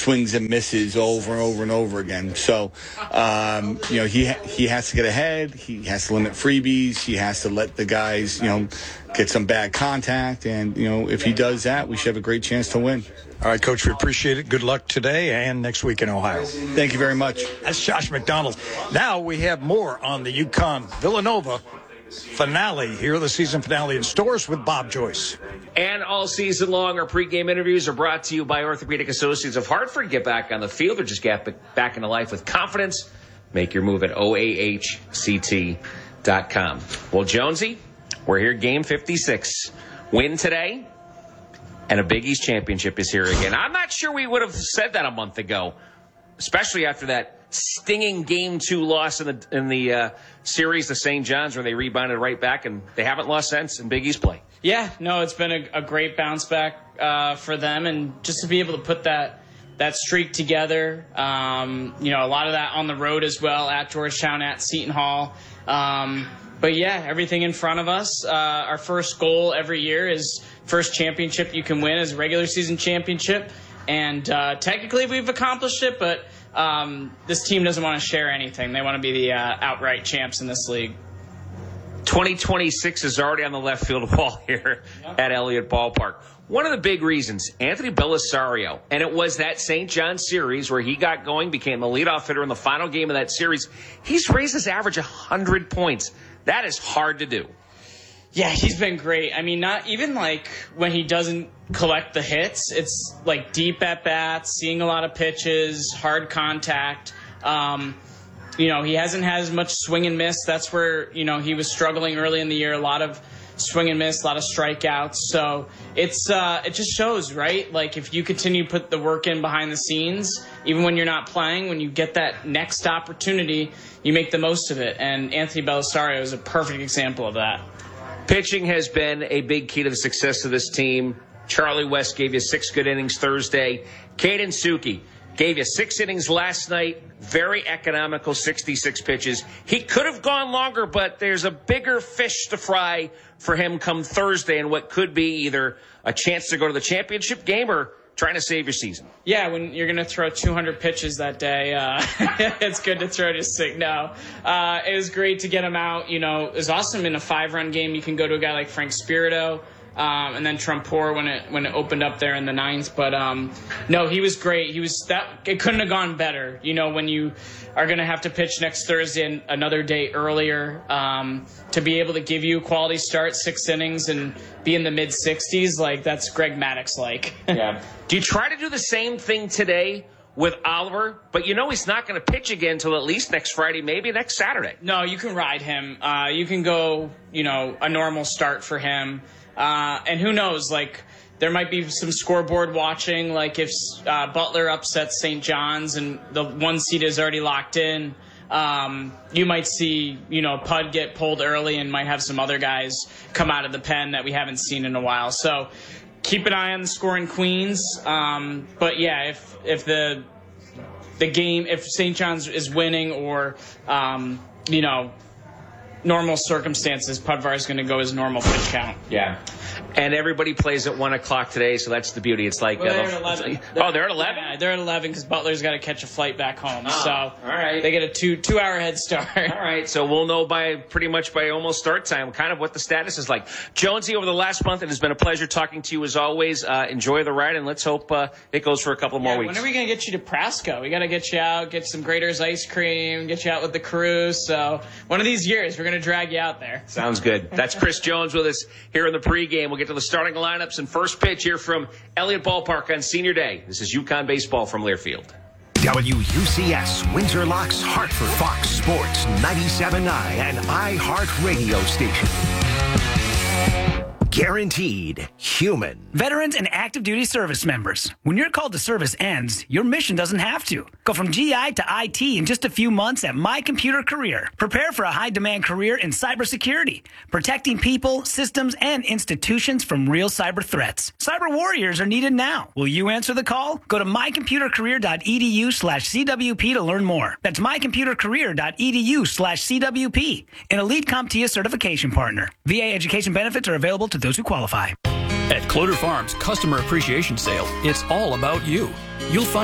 swings and misses over and over and over again. So, he has to get ahead. He has to limit freebies. He has to let the guys, get some bad contact. And, if he does that, we should have a great chance to win. All right, Coach, we appreciate it. Good luck today and next week in Ohio. Thank you very much. That's Josh McDonald. Now we have more on the UConn Villanova finale. Here, the season finale in stores with Bob Joyce. And all season long, our pregame interviews are brought to you by Orthopedic Associates of Hartford. Get back on the field or just get back into life with confidence. Make your move at OAHCT.com. Well, Jonesy, we're here, game 56. Win today, and a Big East championship is here again. I'm not sure we would have said that a month ago, especially after that stinging Game 2 loss in the series to St. John's, where they rebounded right back, and they haven't lost since in Big East play. Yeah, no, it's been a great bounce back for them, and just to be able to put that streak together, a lot of that on the road as well, at Georgetown, at Seton Hall. But yeah, everything in front of us. Our first goal every year is first championship you can win is a regular season championship. And technically we've accomplished it, but this team doesn't want to share anything. They want to be the outright champs in this league. 2026 is already on the left field wall here at Elliott Ballpark. One of the big reasons, Anthony Belisario, and it was that St. John's series where he got going, became the leadoff hitter in the final game of that series. He's raised his average 100 points. That is hard to do. Yeah, he's been great. I mean, not even like when he doesn't collect the hits, it's like deep at bats, seeing a lot of pitches, hard contact. He hasn't had as much swing and miss. That's where, he was struggling early in the year, a lot of swing and miss, a lot of strikeouts. So it just shows, right? Like if you continue to put the work in behind the scenes, even when you're not playing, when you get that next opportunity, you make the most of it. And Anthony Belisario is a perfect example of that. Pitching has been a big key to the success of this team. Charlie West gave you 6 good innings Thursday. Caden Suki gave you 6 innings last night. Very economical, 66 pitches. He could have gone longer, but there's a bigger fish to fry for him come Thursday and what could be either a chance to go to the championship game or trying to save your season. Yeah, when you're going to throw 200 pitches that day, it's good to throw just 6. No, it was great to get him out. It was awesome in a 5-run game. You can go to a guy like Frank Spirito. And then Trumpor when it opened up there in the 9th. But no, he was great. It couldn't have gone better. When you are going to have to pitch next Thursday and another day earlier, to be able to give you a quality start, 6 innings, and be in the mid-60s, like that's Greg Maddux like. Yeah. Do you try to do the same thing today with Oliver? But he's not going to pitch again until at least next Friday, maybe next Saturday. No, you can ride him. You can go, a normal start for him. And who knows, like there might be some scoreboard watching, like if Butler upsets St. John's and the 1 seed is already locked in, you might see, Pud get pulled early and might have some other guys come out of the pen that we haven't seen in a while. So keep an eye on the score in Queens. But yeah, if the game, if St. John's is winning or, normal circumstances, Pudvar is going to go his normal pitch count. Yeah. And everybody plays at 1 o'clock today, so that's the beauty. It's like... Well, they're at 11. They're at 11? Yeah, they're at 11 because Butler's got to catch a flight back home. Oh, so all right. They get a two-hour head start. All right, so we'll know pretty much by almost start time kind of what the status is like. Jonesy, over the last month, it has been a pleasure talking to you as always. Enjoy the ride, and let's hope it goes for a couple more weeks. When are we going to get you to Prasco? We got to get you out, get some Grater's ice cream, get you out with the crew. So one of these years, we're going to drag you out there. Sounds good. That's Chris Jones with us here in the pregame. We'll get to the starting lineups and first pitch here from Elliott Ballpark on Senior Day. This is UConn Baseball from Learfield. WUCS Windsor Locks Hartford Fox Sports 97.9 and iHeart Radio Station. Guaranteed human. Veterans and active duty service members. When your call to service ends, your mission doesn't have to. Go from GI to IT in just a few months at My Computer Career. Prepare for a high-demand career in cybersecurity, protecting people, systems, and institutions from real cyber threats. Cyber warriors are needed now. Will you answer the call? Go to mycomputercareer.edu/CWP to learn more. That's mycomputercareer.edu/CWP, an elite CompTIA certification partner. VA education benefits are available to those who qualify. At Cloder Farms Customer Appreciation Sale, it's all about you. You'll find